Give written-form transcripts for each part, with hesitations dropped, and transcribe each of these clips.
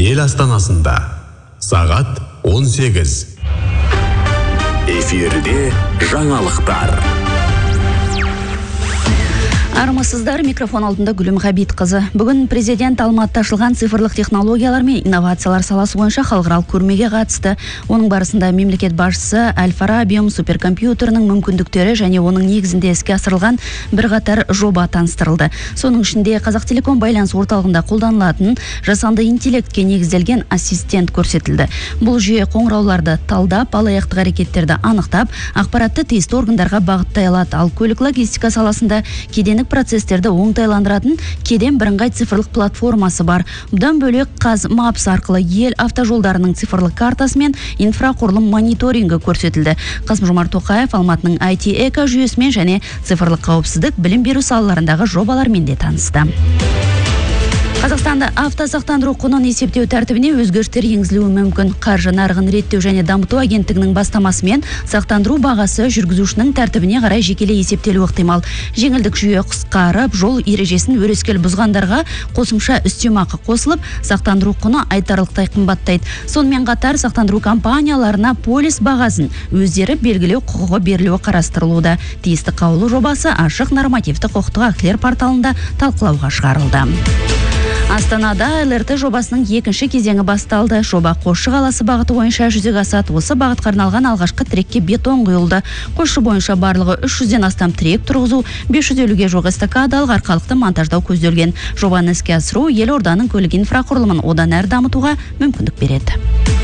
ел астанасында сағат 18. Эфирде жаңалықтар. Армысыздар, микрофон алдында Гүлім Ғабит-қызы. Бүгін президент Алматыда ашылған цифрлық технологиялар мен инновациялар саласы бойынша халықаралық көрмеге қатысты. Оның барысында мемлекет басшысы Әл-Фараби суперкомпьютерінің мүмкіндіктері және оның негізінде іске асырылған бірқатар жоба таныстырылды. Соның ішінде Қазақтелеком байланыс орталығында қолданылатын жасанды интеллектке негізделген ассистент көрсетілді. Бұл жүйе қоңырауларды талдап, алаяқтық әрекеттерді анықтап, ақпаратты тиісті органдарға бағыттай алады. Ал көлік логистика саласында кедендік процестерді оңтайландыратын кеден бірыңғай цифрлық платформасы бар. Бұдан бөлек Қазмапс арқылы ел автожолдарының цифрлық картасы мен инфрақұрылым мониторингі көрсетілді. Қасым-Жомарт Тоқаев Алматының IT-эко жүйесімен және цифрлық қауіпсіздік білім беру салаларындағы жобалармен де танысты. Қазақстанда автосақтандыру құнын есептеу тәртібіне өзгерістер енгізілуі мүмкін. Қаржы нарығын реттеу және дамыту агенттігінің бастамасымен сақтандыру бағасы жүргізушінің тәртібіне қарай жекелей есептелуі ықтимал. Жеңілдік жүйе қысқарып, жол ережесін өрескел бұзғандарға қосымша үстемақы қосылып, сақтандыру құны айтарлықтай қымбаттайды. Сонымен қатар сақтандыру компанияларына полис бағасын өздері белгілеу құқығы берілуі қарастырылуда. Тиісті қаулы жобасы ашық нормативті құқықтық актілер порталында талқылауға шығарылды. Астанада ЛРТ жобасының екінші кезеңі басталды. Жоба Қосшы қаласы бағыты бойынша жүзеге асады. Осы бағытқа арналған алғашқы тірекке бетон құйылды. Қосшы бойынша барлығы 300-ден астам тірек тұрғызу, 550-ге жуық эстакадалық арқалықты монтаждау көзделген. Жобаны іске асыру елорданың көлік инфрақұрылымын одан әрі дамытуға мүмкіндік береді.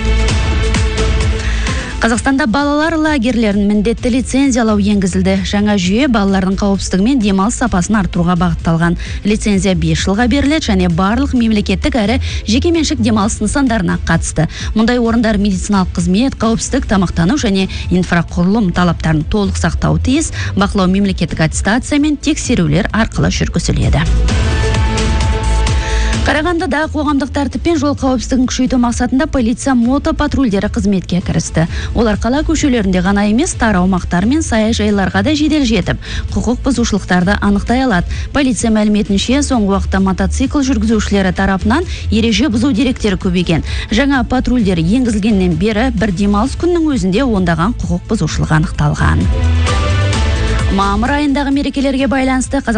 Қазақстанда балалар лагерлерін міндетті лицензиялау енгізілді. Жаңа жүйе балалардың қауіпсіздігі мен демалыс сапасын арттыруға бағытталған. Лицензия 5 жылға беріледі және барлық мемлекеттік әрі жекеменшік демалыс нысандарына қатысты. Мұндай орындар медициналық қызмет, қауіпсіздік, тамақтану және инфрақұрылым талаптарын толық сақтауы тиіс. Бақылау мемлекеттік аттестация мен тексерулер арқылы жүргізіледі. Қарағандыда қоғамдық тәртіп пен жол қауіпсіздігін күшейту мақсатында полиция мотопатрульдері қызметке кірісті. Олар қала көшелерінде ғана емес, тар аумақтар мен саяжайларға да жедел жетіп, құқық бұзушылықтарды анықтай алады. Полиция мәліметінше, соңғы уақытта мотоцикл жүргізушілері тарапынан ереже бұзу деректері көбейген. Жаңа патрульдер енгізілгеннен бері бір демалыс күннің өзінде ондаған құқық бұзушылық анықталған. Мамыр айындағы мерекелерге байланысты